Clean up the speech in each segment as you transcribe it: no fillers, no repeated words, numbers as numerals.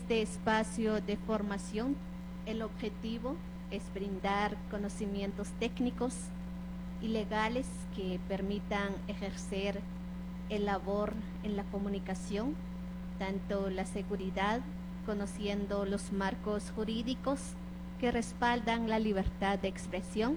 este espacio de formación, el objetivo es brindar conocimientos técnicos y legales que permitan ejercer el labor en la comunicación, tanto la seguridad, conociendo los marcos jurídicos que respaldan la libertad de expresión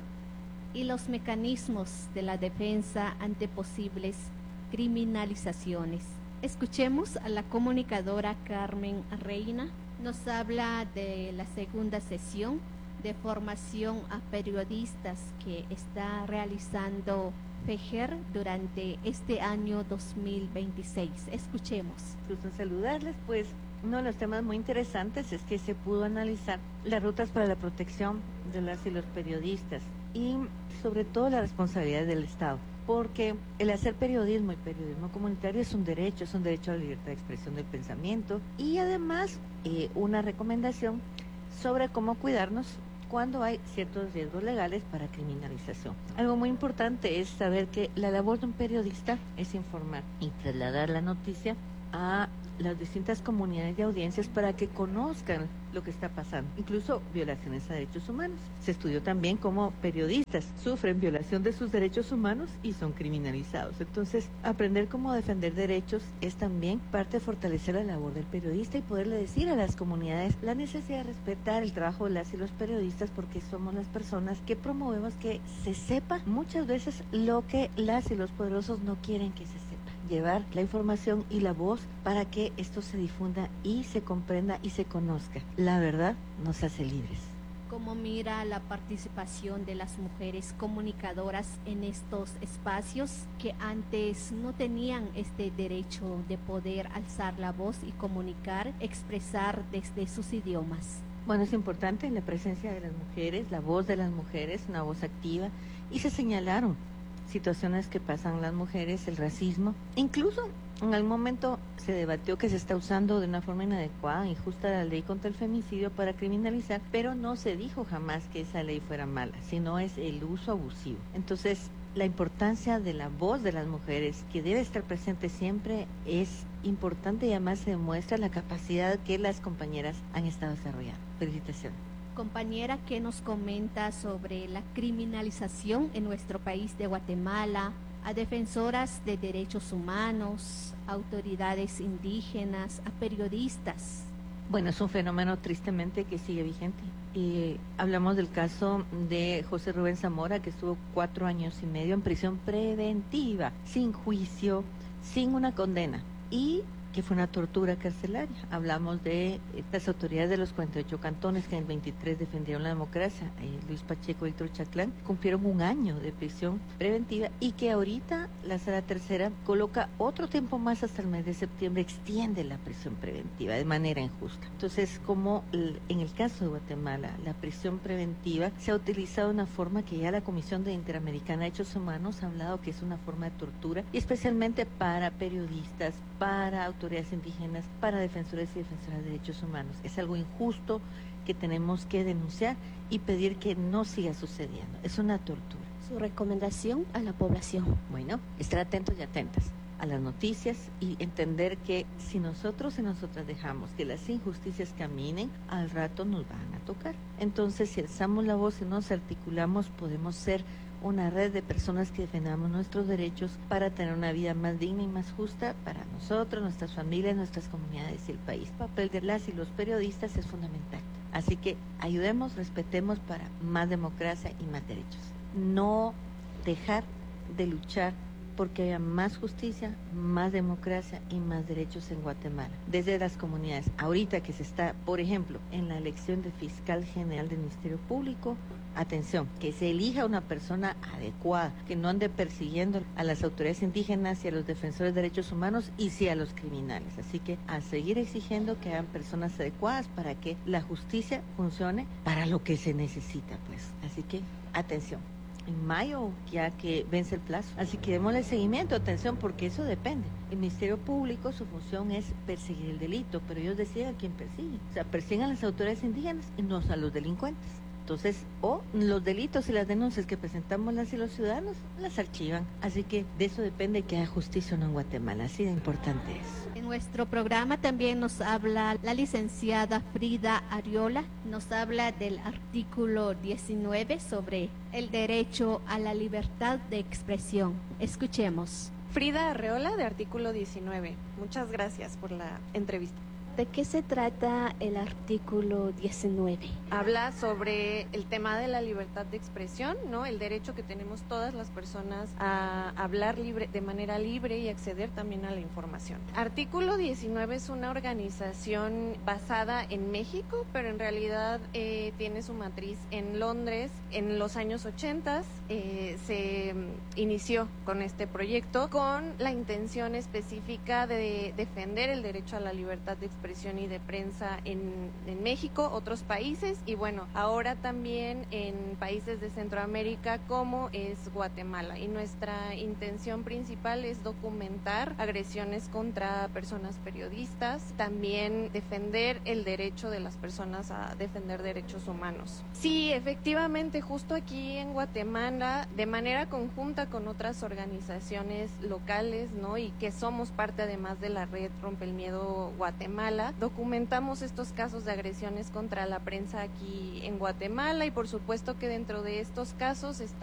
y los mecanismos de la defensa ante posibles criminalizaciones. Escuchemos a la comunicadora Carmen Reina. Nos habla de la segunda sesión de formación a periodistas que está realizando FEJER durante este año 2026. Escuchemos. Gusto saludarles, pues uno de los temas muy interesantes es que se pudo analizar las rutas para la protección de las y los periodistas y sobre todo la responsabilidad del Estado, porque el hacer periodismo y periodismo comunitario es un derecho a la libertad de expresión del pensamiento y además una recomendación sobre cómo cuidarnos cuando hay ciertos riesgos legales para criminalización. Algo muy importante es saber que la labor de un periodista es informar y trasladar la noticia a las distintas comunidades de audiencias para que conozcan lo que está pasando, incluso violaciones a derechos humanos. Se estudió también cómo periodistas sufren violación de sus derechos humanos y son criminalizados. Entonces, aprender cómo defender derechos es también parte de fortalecer la labor del periodista y poderle decir a las comunidades la necesidad de respetar el trabajo de las y los periodistas, porque somos las personas que promovemos que se sepa muchas veces lo que las y los poderosos no quieren que se sepa. Llevar la información y la voz para que esto se difunda y se comprenda y se conozca. La verdad nos hace libres. ¿Cómo mira la participación de las mujeres comunicadoras en estos espacios que antes no tenían este derecho de poder alzar la voz y comunicar, expresar desde sus idiomas? Bueno, es importante la presencia de las mujeres, la voz de las mujeres, una voz activa, y se señalaron situaciones que pasan las mujeres, el racismo. Incluso en algún momento se debatió que se está usando de una forma inadecuada, injusta la ley contra el femicidio para criminalizar, pero no se dijo jamás que esa ley fuera mala, sino es el uso abusivo. Entonces, la importancia de la voz de las mujeres, que debe estar presente siempre, es importante y además se demuestra la capacidad que las compañeras han estado desarrollando. Felicitaciones. Compañera, ¿qué nos comenta sobre la criminalización en nuestro país de Guatemala a defensoras de derechos humanos, autoridades indígenas, a periodistas? Bueno, es un fenómeno tristemente que sigue vigente. Hablamos del caso de José Rubén Zamora, que estuvo 4 años y medio en prisión preventiva, sin juicio, sin una condena, y que fue una tortura carcelaria. Hablamos de las autoridades de los 48 cantones que en el 23 defendieron la democracia, Luis Pacheco y Héctor Chaclán, cumplieron 1 año de prisión preventiva y que ahorita la Sala Tercera coloca otro tiempo más hasta el mes de septiembre, extiende la prisión preventiva de manera injusta. Entonces, como en el caso de Guatemala, la prisión preventiva se ha utilizado de una forma que ya la Comisión Interamericana de Derechos Humanos ha hablado que es una forma de tortura, y especialmente para periodistas, para autoridades indígenas, para defensores y defensoras de derechos humanos. Es algo injusto que tenemos que denunciar y pedir que no siga sucediendo. Es una tortura. Su recomendación a la población. Bueno, estar atentos y atentas a las noticias y entender que si nosotros y nosotras dejamos que las injusticias caminen, al rato nos van a tocar. Entonces, si alzamos la voz y nos articulamos, podemos ser una red de personas que defendamos nuestros derechos para tener una vida más digna y más justa para nosotros, nuestras familias, nuestras comunidades y el país. El papel de las y los periodistas es fundamental. Así que ayudemos, respetemos para más democracia y más derechos. No dejar de luchar porque haya más justicia, más democracia y más derechos en Guatemala. Desde las comunidades, ahorita que se está, por ejemplo, en la elección de fiscal general del Ministerio Público, atención, que se elija una persona adecuada, que no ande persiguiendo a las autoridades indígenas y a los defensores de derechos humanos y sí a los criminales. Así que a seguir exigiendo que hayan personas adecuadas para que la justicia funcione para lo que se necesita, pues. Así que, atención. En mayo ya que vence el plazo. Así que démosle seguimiento, atención, porque eso depende. El Ministerio Público, su función es perseguir el delito, pero ellos deciden a quién persiguen. O sea, persiguen a las autoridades indígenas y no a los delincuentes. Entonces, o los delitos y las denuncias que presentamos las y los ciudadanos las archivan. Así que de eso depende que haya justicia o no en Guatemala. Así de importante es. En nuestro programa también nos habla la licenciada Frida Ariola, nos habla del artículo 19 sobre el derecho a la libertad de expresión. Escuchemos. Frida Arreola, de artículo 19. Muchas gracias por la entrevista. ¿De qué se trata el artículo 19? Habla sobre el tema de la libertad de expresión, ¿no? El derecho que tenemos todas las personas a hablar de manera libre y acceder también a la información. Artículo 19 es una organización basada en México, pero en realidad tiene su matriz en Londres. En los años 80 se inició con este proyecto con la intención específica de defender el derecho a la libertad de expresión y de prensa en México, otros países y bueno, ahora también en países de Centroamérica como es Guatemala. Y nuestra intención principal es documentar agresiones contra personas periodistas, también defender el derecho de las personas a defender derechos humanos. Sí, efectivamente, justo aquí en Guatemala, de manera conjunta con otras organizaciones locales, ¿no? Y que somos parte además de la red Rompe el Miedo Guatemala, documentamos estos casos de agresiones contra la prensa aquí en Guatemala y por supuesto que dentro de estos casos está